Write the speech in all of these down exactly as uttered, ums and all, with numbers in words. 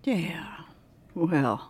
Yeah. Well,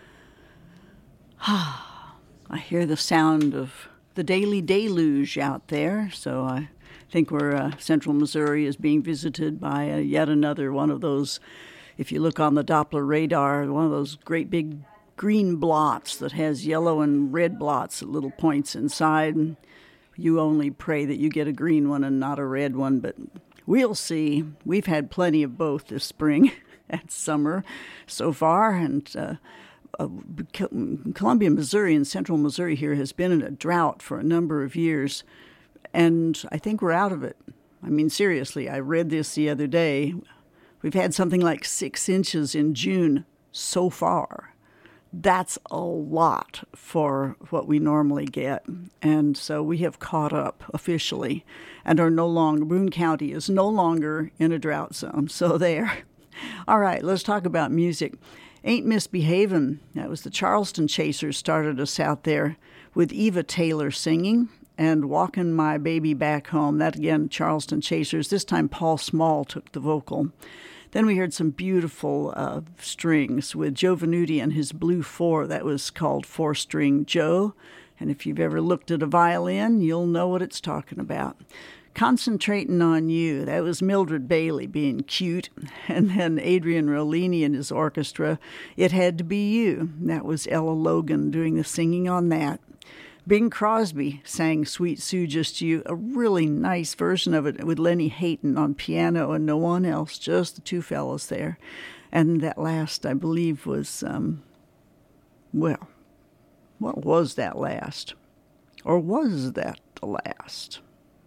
I hear the sound of the daily deluge out there, so I think we're, uh, central Missouri is being visited by uh, yet another one of those, if you look on the Doppler radar, one of those great big green blots that has yellow and red blots at little points inside. And you only pray that you get a green one and not a red one, but we'll see. We've had plenty of both this spring and summer so far, and uh, uh, Columbia, Missouri, and central Missouri here has been in a drought for a number of years, and I think we're out of it. I mean, seriously, I read this the other day. We've had something like six inches in June so far. That's a lot for what we normally get. And so we have caught up officially and are no longer, Boone County is no longer in a drought zone. So there. All right, let's talk about music. Ain't Misbehavin'. That was the Charleston Chasers started us out there with Eva Taylor singing, and Walkin' My Baby Back Home. That again, Charleston Chasers. This time Paul Small took the vocal. Then we heard some beautiful uh, strings with Joe Venuti and his Blue Four. That was called Four String Joe. And if you've ever looked at a violin, you'll know what it's talking about. Concentrating on You. That was Mildred Bailey being cute. And then Adrian Rollini and his orchestra. It Had to Be You. That was Ella Logan doing the singing on that. Bing Crosby sang Sweet Sue Just You, a really nice version of it with Lenny Hayton on piano and no one else, just the two fellas there. And that last, I believe, was, um, well, what was that last? Or was that the last?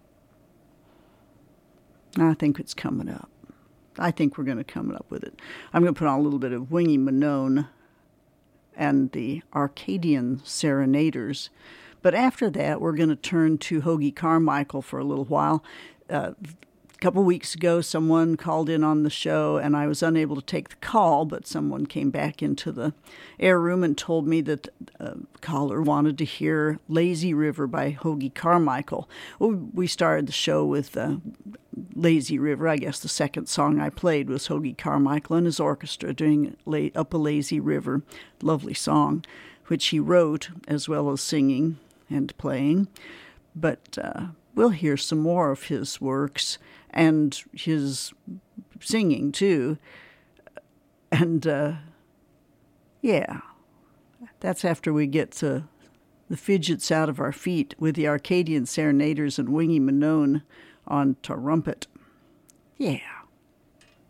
I think it's coming up. I think we're going to come up with it. I'm going to put on a little bit of Wingy Manone and the Arcadian Serenaders. But after that, we're going to turn to Hoagy Carmichael for a little while. Uh, a couple weeks ago, someone called in on the show, and I was unable to take the call, but someone came back into the air room and told me that a caller wanted to hear Lazy River by Hoagy Carmichael. Well, we started the show with uh, Lazy River. I guess the second song I played was Hoagy Carmichael and his orchestra doing Up a Lazy River. Lovely song, which he wrote as well as singing and playing. But uh, we'll hear some more of his works and his singing too. And uh, yeah, that's after we get to the fidgets out of our feet with the Arcadian Serenaders and Wingy Manone on trumpet. Yeah.